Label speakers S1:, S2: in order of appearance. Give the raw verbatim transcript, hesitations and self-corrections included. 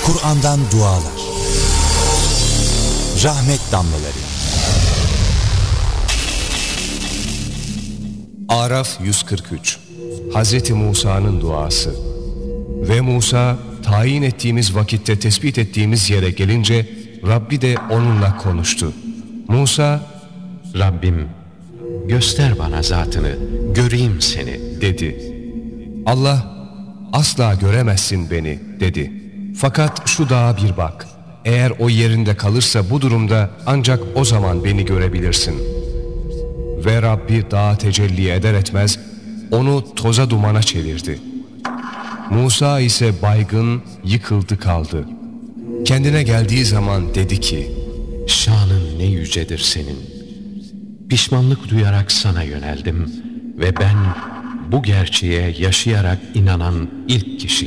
S1: Kur'an'dan dualar. Rahmet damlaları.
S2: Araf yüz kırk üç. Hazreti Musa'nın duası. Ve Musa tayin ettiğimiz vakitte tespit ettiğimiz yere gelince Rabbi de onunla konuştu. Musa,
S3: Rabbim göster bana zatını, göreyim seni
S2: dedi. Allah, asla göremezsin beni dedi. Fakat şu dağa bir bak. Eğer o yerinde kalırsa bu durumda ancak o zaman beni görebilirsin. Ve Rabbi dağa tecelli eder etmez onu toza dumana çevirdi. Musa ise baygın, yıkıldı kaldı. Kendine geldiği zaman dedi ki,
S3: şanın ne yücedir senin. Pişmanlık duyarak sana yöneldim ve ben bu gerçeğe yaşayarak inanan ilk kişiyim.